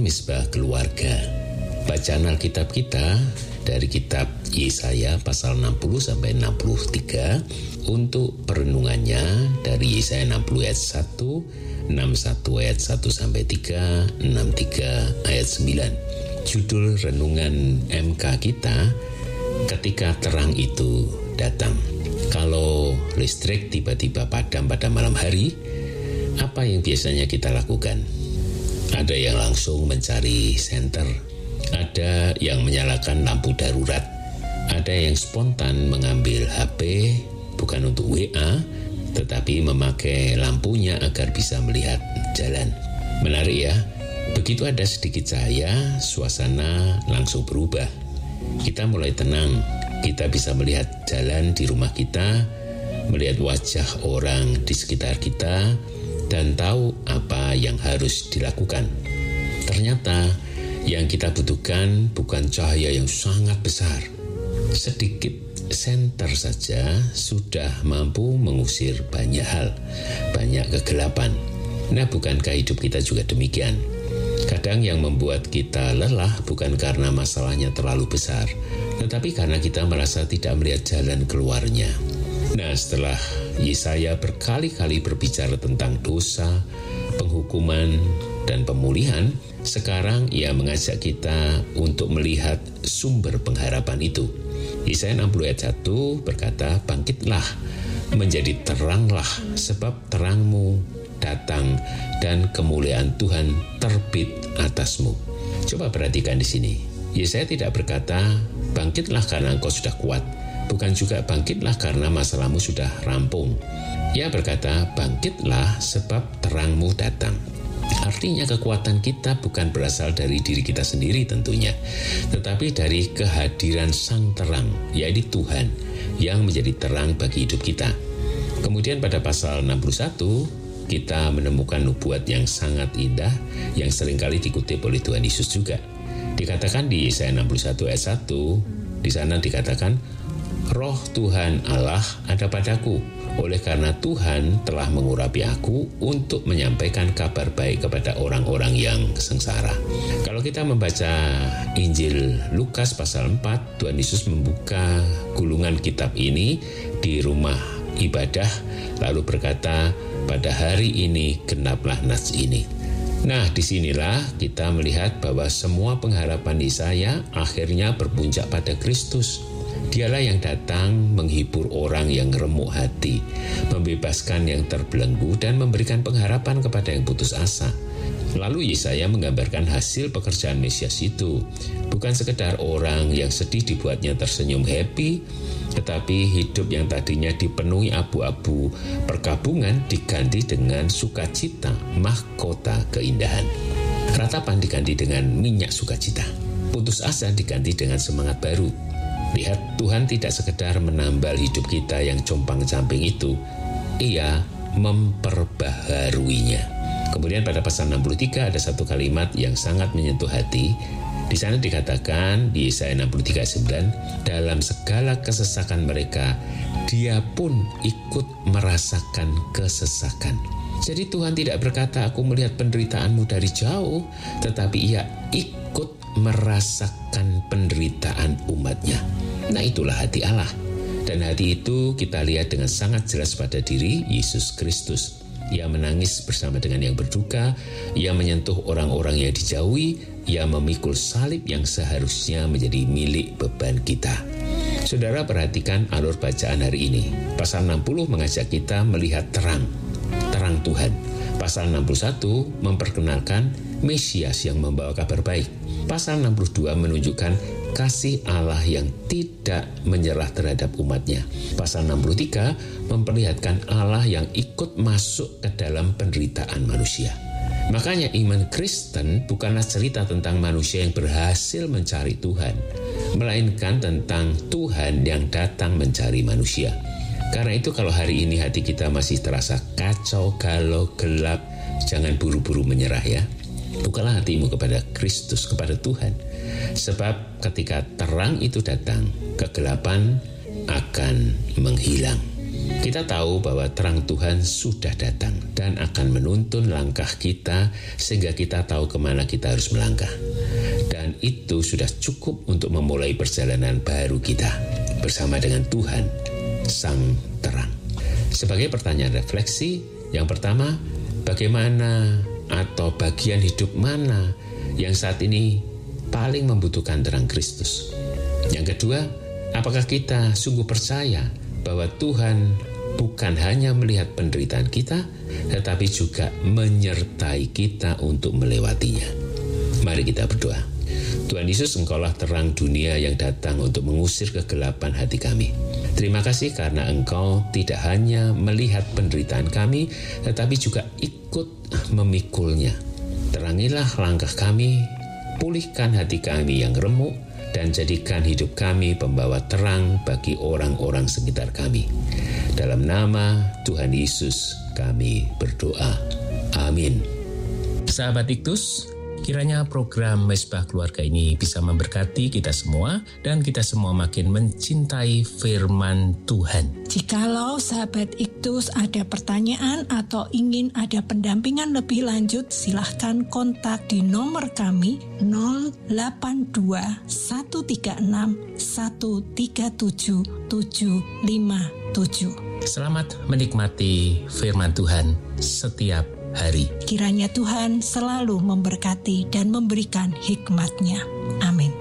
Misbah Keluarga. Bacaan Alkitab kita dari kitab Yesaya pasal 60 sampai 63. Untuk perenungannya dari Yesaya 60 ayat 1, 61 ayat 1 sampai 3, 63 ayat 9. Judul renungan MK kita, ketika terang itu datang. Kalau listrik tiba-tiba padam pada malam hari, apa yang biasanya kita lakukan? Ada yang langsung mencari senter, ada yang menyalakan lampu darurat, ada yang spontan mengambil HP, bukan untuk WA, tetapi memakai lampunya agar bisa melihat jalan. Menarik ya, begitu ada sedikit cahaya, suasana langsung berubah. Kita mulai tenang, kita bisa melihat jalan di rumah kita, melihat wajah orang di sekitar kita, dan tahu apa yang harus dilakukan. Ternyata yang kita butuhkan bukan cahaya yang sangat besar. Sedikit senter saja sudah mampu mengusir banyak hal, banyak kegelapan. Nah, bukankah hidup kita juga demikian? Kadang yang membuat kita lelah bukan karena masalahnya terlalu besar, tetapi karena kita merasa tidak melihat jalan keluarnya. Nah, setelah Yesaya berkali-kali berbicara tentang dosa, penghukuman, dan pemulihan, sekarang ia mengajak kita untuk melihat sumber pengharapan itu. Yesaya 60 ayat 1 berkata, "Bangkitlah, menjadi teranglah, sebab terangmu datang dan kemuliaan Tuhan terbit atasmu." Coba perhatikan di sini. Yesaya tidak berkata, "Bangkitlah karena engkau sudah kuat." Bukan juga bangkitlah karena masalahmu sudah rampung. Ia berkata, "Bangkitlah sebab terangmu datang." Artinya kekuatan kita bukan berasal dari diri kita sendiri tentunya, tetapi dari kehadiran Sang Terang, yaitu Tuhan, yang menjadi terang bagi hidup kita. Kemudian pada pasal 61, kita menemukan nubuat yang sangat indah, yang seringkali dikutip oleh Tuhan Yesus juga. Dikatakan di Yesaya 61 ayat 1, di sana dikatakan, "Roh Tuhan Allah ada padaku, oleh karena Tuhan telah mengurapi aku untuk menyampaikan kabar baik kepada orang-orang yang sengsara." Kalau kita membaca Injil Lukas pasal 4, Tuhan Yesus membuka gulungan kitab ini di rumah ibadah, lalu berkata, "Pada hari ini genaplah nas ini." Nah, disinilah kita melihat bahwa semua pengharapan Yesaya akhirnya berpuncak pada Kristus. Dialah yang datang menghibur orang yang remuk hati, membebaskan yang terbelenggu, dan memberikan pengharapan kepada yang putus asa. Lalu Yesaya menggambarkan hasil pekerjaan Mesias itu. Bukan sekedar orang yang sedih dibuatnya tersenyum happy, tetapi hidup yang tadinya dipenuhi abu-abu perkabungan diganti dengan sukacita, mahkota keindahan. Ratapan diganti dengan minyak sukacita. Putus asa diganti dengan semangat baru. Lihat, Tuhan tidak sekedar menambal hidup kita yang compang-camping itu, Ia memperbaharuinya. Kemudian pada pasal 63 ada satu kalimat yang sangat menyentuh hati. Di sana dikatakan di Yesaya 63 ayat 9, "Dalam segala kesesakan mereka, Dia pun ikut merasakan kesesakan." Jadi Tuhan tidak berkata, "Aku melihat penderitaanmu dari jauh," tetapi Ia ikut merasakan penderitaan umatnya. Nah, itulah hati Allah. Dan hati itu kita lihat dengan sangat jelas pada diri Yesus Kristus. Ia menangis bersama dengan yang berduka, Ia menyentuh orang-orang yang dijauhi, Ia memikul salib yang seharusnya menjadi milik beban kita. Saudara, perhatikan alur bacaan hari ini. Pasal 60 mengajak kita melihat terang Tuhan. Pasal 61 memperkenalkan Mesias yang membawa kabar baik. Pasal 62 menunjukkan kasih Allah yang tidak menyerah terhadap umatnya. Pasal 63 memperlihatkan Allah yang ikut masuk ke dalam penderitaan manusia. Makanya iman Kristen bukanlah cerita tentang manusia yang berhasil mencari Tuhan, melainkan tentang Tuhan yang datang mencari manusia. Karena itu kalau hari ini hati kita masih terasa kacau, galau, gelap, jangan buru-buru menyerah ya. Bukalah hatimu kepada Kristus, kepada Tuhan. Sebab ketika terang itu datang, kegelapan akan menghilang. Kita tahu bahwa terang Tuhan sudah datang dan akan menuntun langkah kita sehingga kita tahu kemana kita harus melangkah. Dan itu sudah cukup untuk memulai perjalanan baru kita bersama dengan Tuhan, Sang Terang. Sebagai pertanyaan refleksi, yang pertama, bagaimana atau bagian hidup mana yang saat ini paling membutuhkan terang Kristus? Yang kedua, apakah kita sungguh percaya bahwa Tuhan bukan hanya melihat penderitaan kita, tetapi juga menyertai kita untuk melewatinya? Mari kita berdoa. Tuhan Yesus, Engkaulah terang dunia yang datang untuk mengusir kegelapan hati kami. Terima kasih karena Engkau tidak hanya melihat penderitaan kami, tetapi juga ikut memikulnya. Terangilah langkah kami, pulihkan hati kami yang remuk, dan jadikan hidup kami pembawa terang bagi orang-orang sekitar kami. Dalam nama Tuhan Yesus kami berdoa. Amin. Sahabat Iktus, kiranya program Mesbah Keluarga ini bisa memberkati kita semua dan kita semua makin mencintai firman Tuhan. Jikalau sahabat Iktus ada pertanyaan atau ingin ada pendampingan lebih lanjut, silahkan kontak di nomor kami 082 136 137 757. Selamat menikmati firman Tuhan setiap hari. Kiranya Tuhan selalu memberkati dan memberikan hikmat-Nya. Amin.